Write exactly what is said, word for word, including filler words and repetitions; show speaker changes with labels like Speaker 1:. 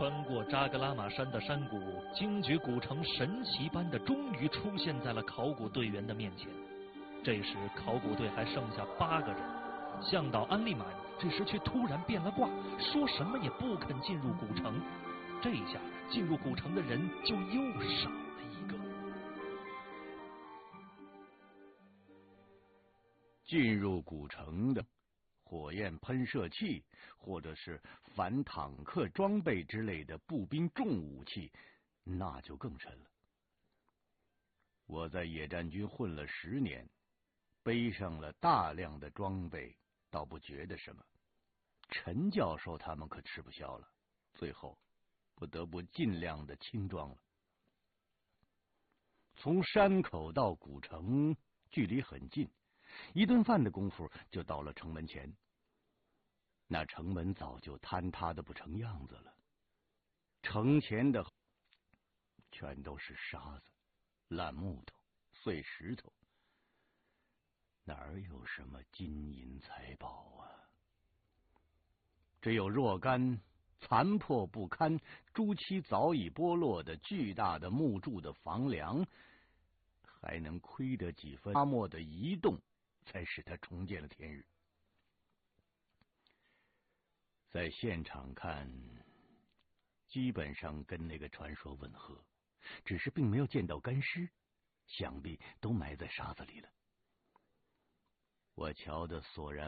Speaker 1: 穿过扎格拉玛山的山谷，精绝古城神奇般的终于出现在了考古队员的面前。这时考古队还剩下八个人，向导安利满这时却突然变了卦，说什么也不肯进入古城。这下进入古城的人就又少了一个。
Speaker 2: 进入古城的火焰喷射器，或者是反坦克装备之类的步兵重武器，那就更深了。我在野战军混了十年，背上了大量的装备，倒不觉得什么。陈教授他们可吃不消了，最后不得不尽量的轻装了。从山口到古城距离很近，一顿饭的功夫就到了城门前。那城门早就坍塌的不成样子了，城前的全都是沙子、烂木头、碎石头，哪儿有什么金银财宝啊？只有若干残破不堪、朱漆早已剥落的巨大的木柱的房梁，还能亏得几分沙漠的移动，才使它重见了天日。在现场看，基本上跟那个传说吻合，只是并没有见到干尸，想必都埋在沙子里了。我瞧得索然